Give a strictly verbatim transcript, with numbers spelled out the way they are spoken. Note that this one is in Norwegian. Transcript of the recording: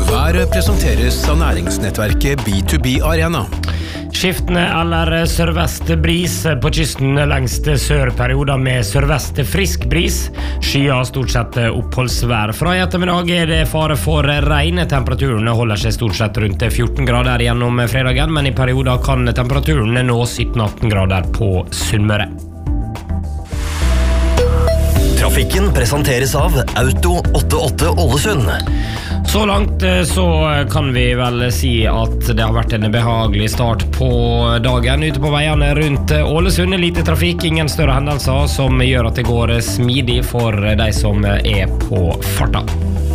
Været presenteres av næringsnettverket B to B Arena. Skiftende eller sørvest bris på kysten lengst sørperioder med sørvest frisk bris. Skyer stort sett oppholdsvær. Fra i ettermiddag er det fare for regn. Temperaturen holder seg stort sett rundt fjorten grader gjennom fredagen, men i perioder kan temperaturen nå sytten atten grader på Sunnmøre. Trafikken presenteres av Auto åttiåtte Ålesund. Så langt så kan vi vel si at det har vært en behagelig start på dagen ute på veiene rundt Ålesund. Lite trafikk, ingen større hendelser som gjør at det går smidig for de som er på farta.